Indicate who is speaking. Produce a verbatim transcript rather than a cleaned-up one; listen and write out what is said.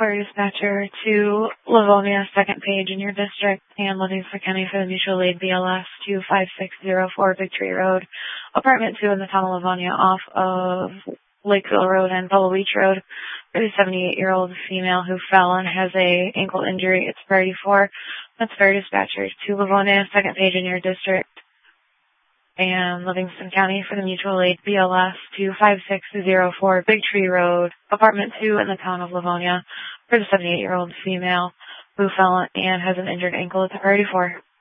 Speaker 1: for dispatcher to Livonia, second page in your district, and Livingston County for the mutual aid B L S two five six zero four Victory Road, apartment two in the town of Livonia off of Lakeville Road and Pebble Beach Road, for the seventy-eight-year-old female who fell and has a ankle injury. It's priority four. That's for dispatcher to Livonia, second page in your district, and Livingston County for the mutual aid B L S two five six zero four Big Tree Road, apartment two in the town of Livonia, for the seventy-eight-year-old female who fell and has an injured ankle. It's a priority four.